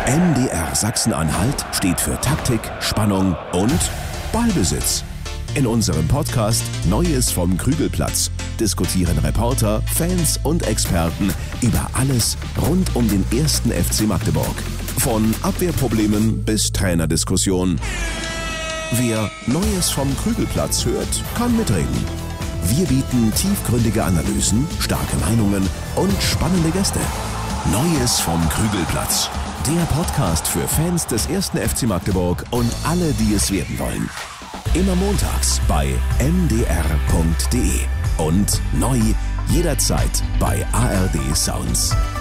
MDR Sachsen-Anhalt steht für Taktik, Spannung und Ballbesitz. In unserem Podcast Neues vom Krügelplatz diskutieren Reporter, Fans und Experten über alles rund um den 1. FC Magdeburg. Von Abwehrproblemen bis Trainerdiskussion. Wer Neues vom Krügelplatz hört, kann mitreden. Wir bieten tiefgründige Analysen, starke Meinungen und spannende Gäste. Neues vom Krügelplatz. Der Podcast für Fans des 1. FC Magdeburg und alle, die es werden wollen. Immer montags bei mdr.de und neu jederzeit bei ARD Sounds.